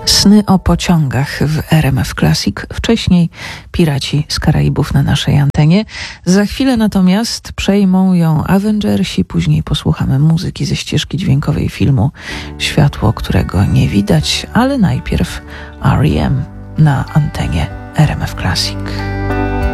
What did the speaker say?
Sny o pociągach w RMF Classic. Wcześniej Piraci z Karaibów na naszej antenie. Za chwilę natomiast przejmą ją Avengersi. Później posłuchamy muzyki ze ścieżki dźwiękowej filmu Światło, którego nie widać. Ale najpierw R.E.M. na antenie RMF Classic.